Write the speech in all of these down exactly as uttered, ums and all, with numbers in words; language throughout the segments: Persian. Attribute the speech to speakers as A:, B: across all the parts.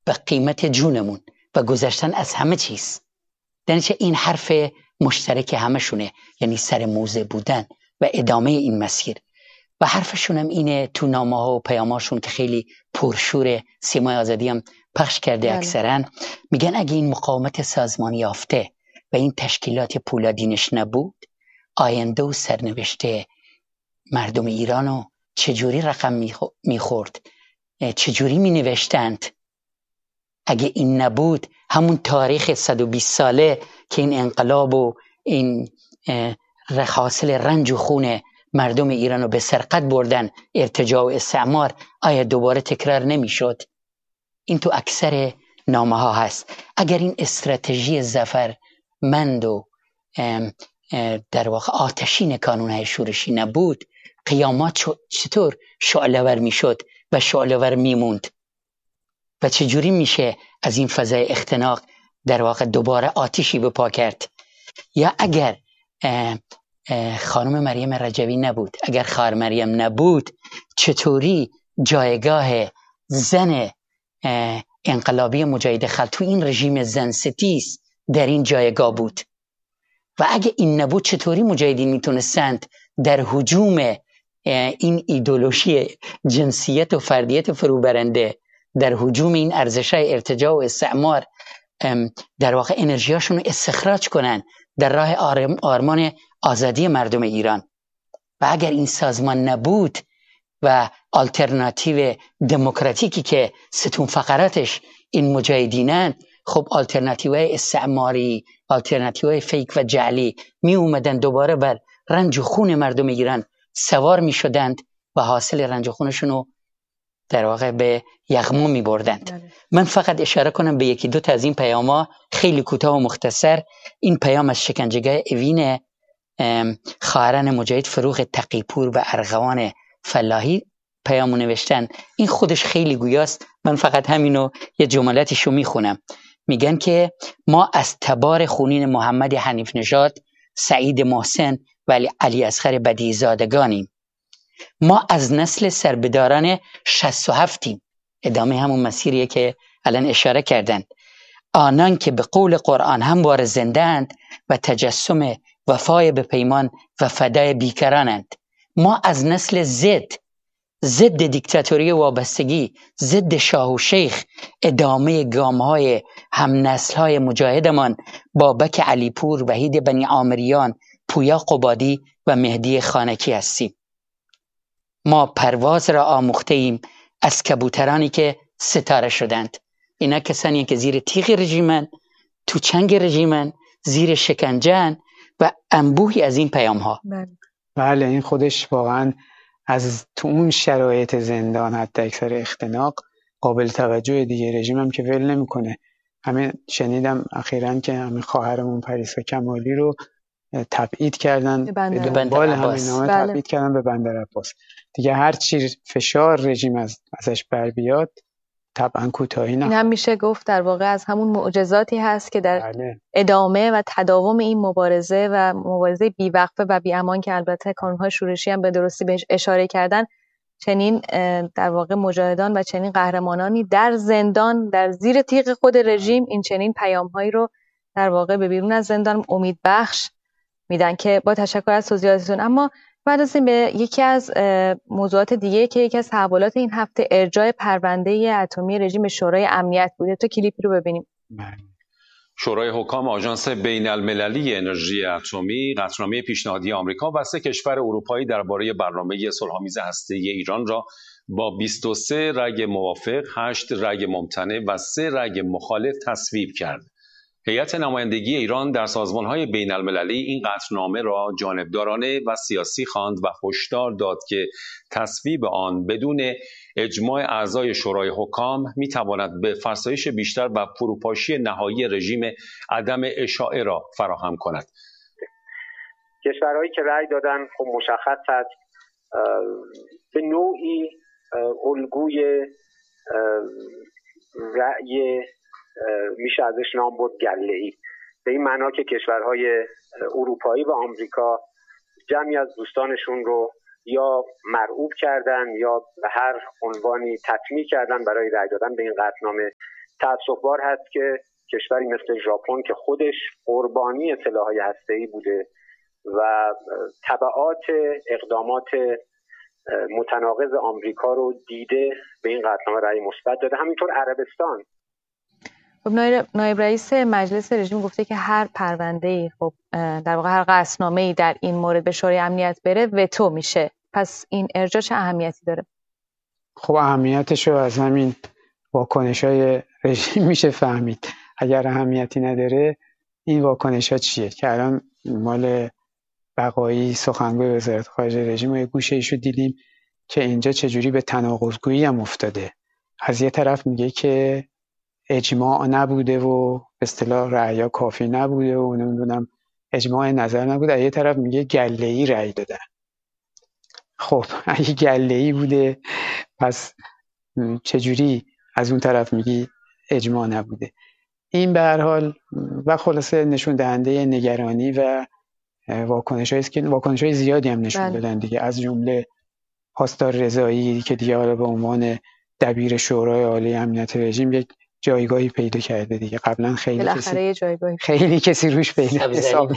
A: به قیمت جونمون و گذشتن از همه چیز. درنچه این حرف مشترک همه شونه، یعنی سر موضع بودن و ادامه این مسیر. و حرفشون هم اینه تو نامه ها و پیاماشون که خیلی پرشور، سیمای آزادی هم پخش کرده
B: بله.
A: اکثرا میگن اگه این مقاومت سازمان یافته و این تشکیلات پولادینش نبود، آینده و سرنوشته مردم ایرانو چجوری رقم میخورد، چجوری می نوشتند؟ اگه این نبود، همون تاریخ صد و بیست ساله که این انقلاب و این حاصل رنج و خون مردم ایرانو به سرقت بردن، ارتجاع و استعمار، آیا دوباره تکرار نمی شد؟ این تو اکثر نامه ها هست. اگر این استراتژی ظفرمند و در واقع آتشین کانونهای شورشی نبود، قیامات چطور شعله‌ور می شد و شعله‌ور می موند؟ و چجوری میشه از این فضای اختناق در واقع دوباره آتشی بپا کرد؟ یا اگر اه اه خانم مریم رجوی نبود، اگر خواهر مریم نبود، چطوری جایگاه زن انقلابی مجاهد خلق تو این رژیم زن ستیز در این جایگاه بود؟ و اگه این نبود، چطوری مجاهدین میتونستند در هجوم این ایدئولوژی جنسیت و فردیت فروبرنده، در هجوم این ارزش‌های ارتجاع و استعمار، در واقع انرژیاشون رو استخراج کنن در راه آرمان آزادی مردم ایران؟ و اگر این سازمان نبود و آلترناتیو دموکراتیکی که ستون فقراتش این مجاهدینن، خب آلترناتیوهای استعماری، آلترناتیوهای فیک و جعلی می اومدن دوباره بر رنج و خون مردم ایران سوار می شدند و حاصل رنج و خونشون رو در واقع به یغما می بردند. من فقط اشاره کنم به یکی دو تا از این پیاما، خیلی کوتاه و مختصر. این پیام از شکنجهگاه اوین خواهران مجاهد فروغ تقیپور و ارغوان فلاحی پیامو نوشتن. این خودش خیلی گویاست، من فقط همینو یه جملاتشو میخونم. میگن که ما از تبار خونین محمد حنیف نژاد، سعید محسن و علی اصغر بدیعی زادگانیم. ما از نسل سربداران شصت و هفتیم. ادامه همون مسیریه که الان اشاره کردن. آنان که به قول قرآن همواره زنده‌اند و تجسم وفای به پیمان و فدای بیکرانند. ما از نسل زد، ضد دیکتاتوری وابستگی، ضد شاه و شیخ، ادامه گام‌های هم نسل‌های مجاهدمان بابک علیپور، وحید بنی عامریان، پویا قبادی و مهدی خانکی هستیم. ما پرواز را آموخته ایم از کبوترانی که ستاره شدند. اینا کسانی که زیر تیغ رژیمن، تو چنگ رژیمن، زیر شکنجه‌اند و انبوهی از این پیام ها.
C: بله، این خودش واقعا از تو اون شرایط زندان، حتی اکثر اختناق، قابل توجه دیگه. رژیم هم که ول نمیکنه. همین شنیدم اخیراً که همین خواهرمون پریسا کمالی رو تبعید کردن، به دنبال همین نامه
B: بله.
C: تبعید کردن به بندر عباس. دیگه هر چی فشار رژیم از ازش بر بیاد طبعا کوتاهی نخواهد.
B: این هم میشه گفت در واقع از همون معجزاتی هست که در
C: بله.
B: ادامه و تداوم این مبارزه و مبارزه بی‌وقفه و بی‌امان که البته کانون‌های شورشی هم به درستی بهش اشاره کردن، چنین در واقع مجاهدان و چنین قهرمانانی در زندان، در زیر تیغ خود رژیم، این چنین پیام‌هایی رو در واقع به بیرون از زندان امید بخش میدن که با تشکر از توضیحاتتون. اما برسیم به یکی از موضوعات دیگه که یکی از تحولات این هفته ارجاع پرونده اتمی رژیم شورای امنیت بوده. تو کلیپی رو ببینیم.
D: شورای حکام آژانس بین المللی انرژی اتمی قطعنامه پیشنهادی آمریکا و سه کشور اروپایی درباره برنامه صلح‌آمیز هسته‌ای ایران را با بیست و سه رأی موافق، هشت رأی ممتنع و سه رأی مخالف تصویب کرد. هیئت نمایندگی ایران در سازمان‌های بین المللی این قطعنامه را جانبدارانه و سیاسی خواند و هشدار داد که تصویب آن بدون اجماع اعضای شورای حکام می‌تواند به فرسایش بیشتر و فروپاشی نهایی رژیم عدم اشاعه را فراهم کند.
E: کشورهایی که رأی دادن خب مشخص است به نوعی الگوی رأی میشه ازش نام برد گله‌ای، به این معنا که کشورهای اروپایی و آمریکا جمعی از دوستانشون رو یا مرعوب کردن یا به هر عنوانی تطمیع کردن برای رأی دادن به این قطعنامه تأسف‌بار هست که کشوری مثل ژاپن که خودش قربانی سلاح‌های هسته‌ای بوده و تبعات اقدامات متناقض آمریکا رو دیده، به این قطعنامه رأی مثبت داده. همینطور عربستان.
B: خب نایب رئیس مجلس رژیم گفته که هر پرونده‌ای، خب در واقع هر قطعنامه‌ای در این مورد به شورای امنیت بره وتو میشه. پس این ارجاع چه اهمیتی داره؟
C: خب اهمیتش رو از همین واکنش‌های رژیم میشه فهمید. اگر اهمیتی نداره این واکنش‌ها چیه که الان مال بقایی سخنگوی وزارت خارجه رژیم و یه گوشه ایشو دیدیم که اینجا چجوری به تناقض‌گویی هم افتاده. از یه طرف میگه که اجماع نبوده و به اصطلاح رأی‌ها کافی نبوده و نمیدونم اجماع نظر نبوده، از یه طرف میگه گله‌ای رأی دادن. خب اگه گله‌ای بوده پس چجوری از اون طرف میگی اجماع نبوده؟ این به هر حال و خلاصه نشون دهنده نگرانی و واکنش‌هایی است که واکنش‌های زیادی هم نشون دادن دیگه، از جمله پاسدار رضایی که دیگه حالا به عنوان دبیر شورای عالی امنیت رژیم یک جایگاهی پیدا کرده دیگه. قبلا خیلی کسی
B: جایگاهی
C: خیلی کسی روش پیدا حساب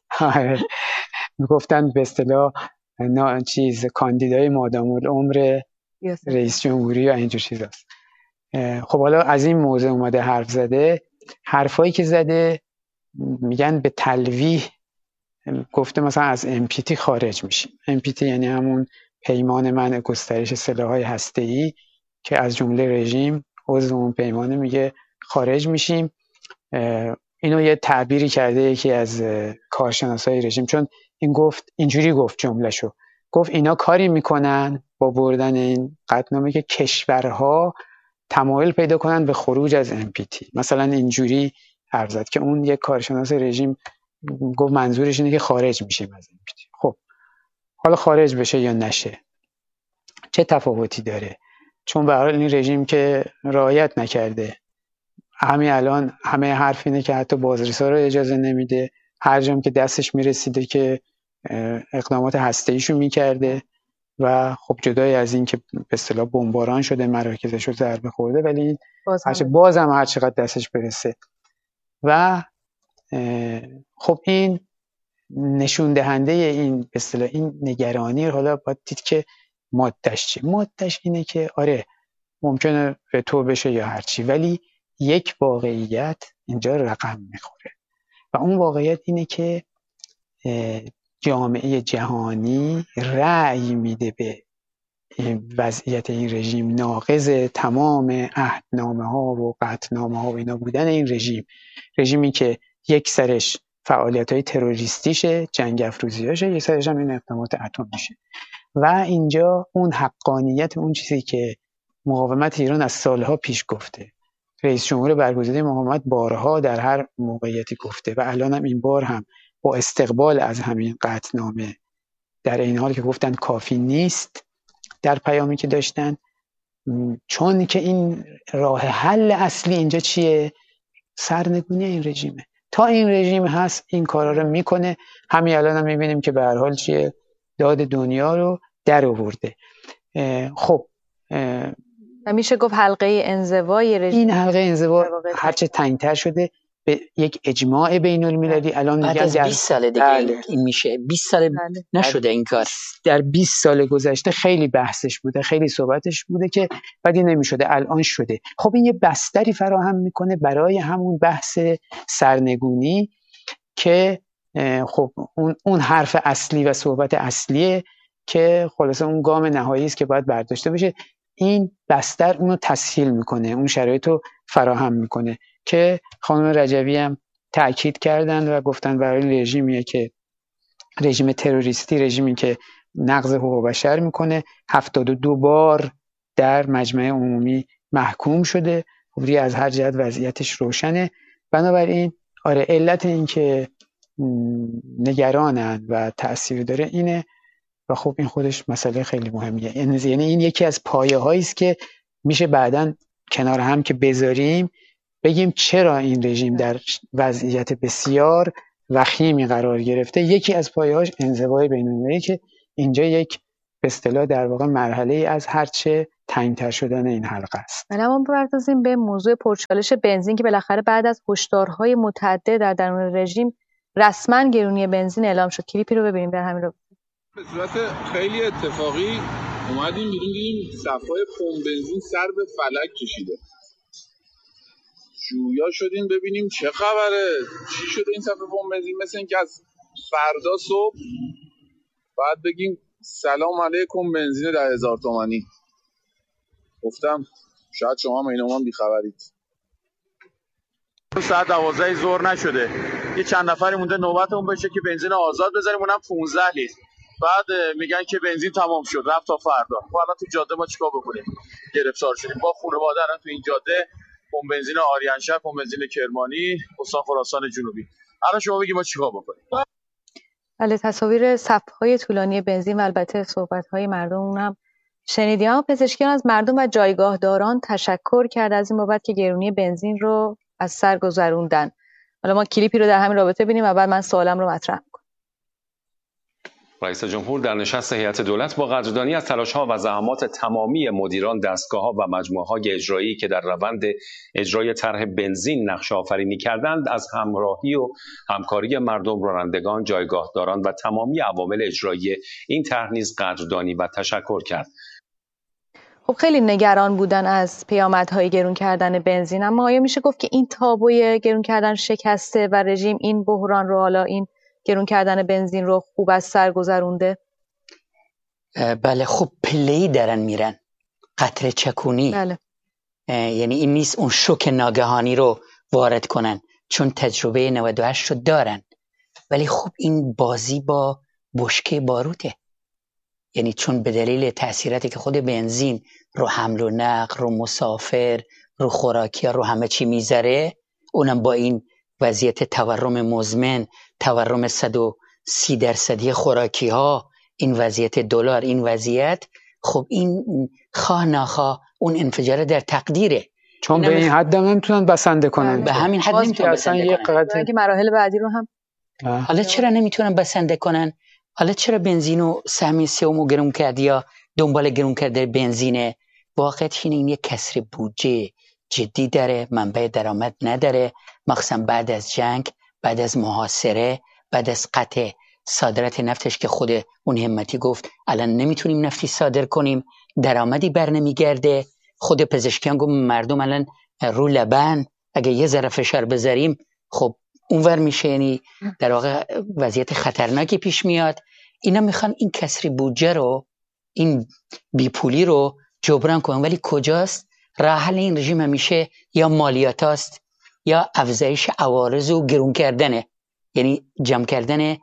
C: میگفتن به اصطلاح نا چیز کاندیدای مادام العمر رئیس جمهوری و اینجور چیزاست. خب حالا از این موضوع اومده حرف زده، حرفایی که زده میگن به تلویح گفته مثلا از ام پی تی خارج میشیم. ام پی تی یعنی همون پیمان منع گسترش سلاح‌های هسته‌ای که از جمله رژیم عضو اون پیمانه، میگه خارج میشیم. اینو یه تعبیری کرده یکی از کارشناسای رژیم، چون این گفت اینجوری گفت جمله‌شو، گفت اینا کاری میکنن با بردن این قطعنامه که کشورها تمایل پیدا کنن به خروج از ام پی تی. مثلا اینجوری حرف زد که اون یک کارشناس رژیم گفت منظورش اینه که خارج میشیم از ام پی تی. خب حالا خارج بشه یا نشه چه تفاوتی داره؟ چون به هر حال این رژیم که رعایت نکرده، همین الان همه حرف اینه که حتی بازرسا رو اجازه نمیده، هر جام که دستش میرسیده که اقدامات هسته‌ایشو میکرده و خب جدای از این که به اصطلاح بمباران شده مراکزش رو ضربه خورده، ولی این بازم باز هم هر چقدر دستش برسه. و خب این نشون دهنده این به اصطلاح این نگرانی. حالا باید دید که ماده‌اش چیه. ماده‌اش اینه که آره ممکنه وتو بشه یا هرچی، ولی یک واقعیت اینجا رقم میخوره و اون واقعیت اینه که جامعه جهانی رأی میده به وضعیت این رژیم، ناقض تمام عهدنامه ها و قطعنامه ها و اینا بودن این رژیم. رژیمی که یک سرش فعالیت های تروریستیشه، جنگ افروزیاشه، یک سرش هم این اقدامات اتمیشه. و اینجا اون حقانیت، اون چیزی که مقاومت ایران از سالها پیش گفته، رئیس جمهور برگزیده مقاومت بارها در هر موقعیتی گفته و الان هم این بار هم با استقبال از همین قطعنامه، در این حال که گفتن کافی نیست در پیامی که داشتن، چون که این راه حل اصلی اینجا چیه؟ سرنگونی این رژیمه. تا این رژیم هست این کارا رو میکنه. همین الان هم میبینیم که به هر حال چیه؟ داد دنیا رو در آورده. خب
B: میشه گفت حلقه انزوای رژیم،
C: این حلقه انزوا هرچه تنگتر شده به یک اجماع بین المللی. الان
A: بعد از بیست سال دیگه بله. این میشه بیست سال بله. نشده این کار.
C: در بیست سال گذشته خیلی بحثش بوده، خیلی صحبتش بوده که بعدی نمیشده، الان شده. خب این یه بستری فراهم میکنه برای همون بحث سرنگونی که خب اون اون حرف اصلی و صحبت اصلیه که خلاصه اون گام نهایی است که باید برداشته بشه. این بستر اونو تسهیل میکنه، اون شرایط رو فراهم میکنه که خانم رجبی هم تأکید کردن و گفتن برای رژیمیه که رژیم تروریستی، رژیمی که نقض حقوق بشر میکنه، هفتاد و دو بار در مجمع عمومی محکوم شده. خب از هر جهت وضعیتش روشنه. بنابراین آره علت این که نگرانن و تأثیر داره اینه و خب این خودش مسئله خیلی مهمیه. یعنی این یکی از پایه هایی است که میشه بعداً کنار هم که بذاریم بگیم چرا این رژیم در وضعیت بسیار وخیمی قرار گرفته. یکی از پایه‌هاش انزوای بین‌المللی که اینجا یک به اصطلاح در واقع مرحله از هرچه تنگتر شدن این حلقه است.
B: حالا ما بپردازیم به موضوع پرچالش بنزین که بالاخره بعد از هشدارهای متعدد در درون رژیم رسما گرونی بنزین اعلام شد. کلیپی رو ببینیم در همین رو.
F: به صورت خیلی اتفاقی اومدیم بیرون دیدیم صفای پمپ بنزین سر به فلک کشیده. جویا شدیم ببینیم چه خبره، چی شده این صفحه پمپ بنزین، مثل اینکه از فردا صبح بعد بگیم سلام علیکم بنزین ده هزار تومانی. گفتم شاید شما هم اینو من بیخبرید. ساعت دوازده ظهر نشده، یه چند نفری مونده نوبتمون بشه که بنزین آزاد بذاریم، اونم پانزده لیتر. بعد میگن که بنزین تمام شد رفت تا فردا. خب الان تو جاده ما چیکار بکنیم؟ گرفتار شدیم با خانواده الان تو این جاده، پمپ بنزین آریانشهر، پمپ بنزین کرمانی، استان خراسان جنوبی. الان شما بگید ما چیکار بکنیم؟
B: بله، تصاویر صف‌های طولانی بنزین و البته صحبت‌های مردم اونم شنیدیم. اما پزشکیان از مردم و جایگاهداران تشکر کرد از این بابت که گرونی بنزین رو از سر گذروندن. حالا ما کلیپی رو در همین رابطه ببینیم و بعد من سوالم رو مطرح می‌کنم.
D: رئیس جمهور در نشست هیئت دولت با قدردانی از تلاش‌ها و زحمات تمامی مدیران دستگاه‌ها و مجموعه‌های اجرایی که در روند اجرای طرح بنزین نقش آفرینی کردند، از همراهی و همکاری مردم، رانندگان، جایگاهداران و تمامی عوامل اجرایی این طرح نیز قدردانی و تشکر کرد.
B: خب خیلی نگران بودن از پیامدهای گرون کردن بنزین، اما آیا میشه گفت که این تابوی گرون کردن شکسته و رژیم این بحران رو، حالا این گرون کردن بنزین رو خوب از سر گذرونده؟
A: بله، خب پله‌ای دارن میرن، قطره چکونی.
B: بله.
A: یعنی این نیست اون شوک ناگهانی رو وارد کنن، چون تجربه نود و هشت رو دارن. ولی خب این بازی با بشکه باروته، یعنی چون به دلیل تأثیراتی که خود بنزین رو حمل و نقل، رو مسافر، رو خوراکی، رو همه چی میذاره، اونم با این وضعیت تورم مزمن، تورم صد و سی درصدی خوراکی ها، این وضعیت دلار، این وضعیت، خب این خواه ناخواه اون انفجار در تقدیره،
C: چون به این حد نمیتونن بسنده کنن.
A: به همین حد نمیتونن بسنده کنن.
B: که مراحل بعدی رو هم
A: حالا چرا نمیتونن بسنده کنن؟ حالا چرا بنزین و سهم سومو گرون کردی یا دنبال گرون کرده بنزینه؟ واقعیت اینه این یک کسر بودجه جدی داره، منبع درآمد نداره، مخصوصا بعد از جنگ، بعد از محاصره، بعد از قطع صادرات نفتش که خود اون همتی گفت الان نمیتونیم نفتی صادر کنیم، درآمدی بر نمیگرده. خود پزشکیان گفت مردم الان رو لبن، اگه یه ذره فشار بذاریم خب اونور میشه، یعنی در واقع وضعیت خطرناکی پیش میاد. اینا میخوان این کسری بودجه رو، این بیپولی رو جبران کنن، ولی کجاست؟ راه حل این رژیم همیشه یا مالیات است یا افزایش عوارض و گرون کردنه، یعنی جمع کردن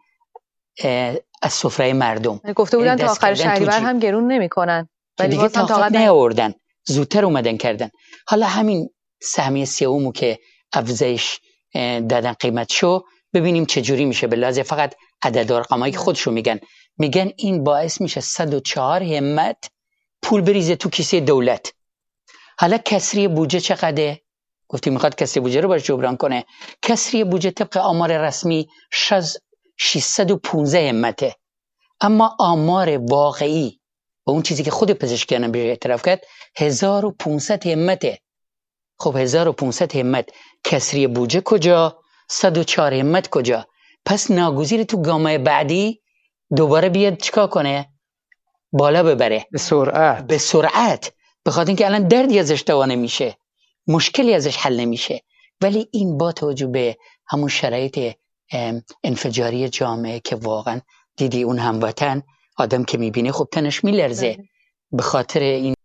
A: از سفره مردم.
B: گفته بودن تا آخر شهریور هم گرون نمیکنن،
A: ولی دیگه طاقت نیاوردن، زودتر اومدن کردن. حالا همین سهمیه سومو که افزایش دادن قیمتشو، ببینیم چه جوری میشه. به لحاظ فقط عدد و رقمایی که خودشو میگن میگن این باعث میشه صد و چهار همت پول بریزه تو کیسه دولت. حالا کسری بودجه چقدره؟ گفتی میخواد کسری بودجه رو باش جبران کنه. کسری بودجه طبق آمار رسمی ششصد و پانزده همته، اما آمار واقعی و اون چیزی که خود پزشکیان به اعتراف کرد هزار و پانصد همته. خب هزار و پانصد همت کسری بودجه کجا؟ صد و چهار همت کجا؟ پس ناگزیر تو گامه بعدی دوباره بیاد چیکار کنه؟ بالا ببره
C: به سرعت
A: به سرعت بخاطر اینکه الان دردی ازش دوا نمیشه، مشکلی ازش حل نمیشه. ولی این با توجه به همون شرایط انفجاری جامعه که واقعا دیدی اون هموطن آدم که میبینه خب تنش میلرزه به خاطر این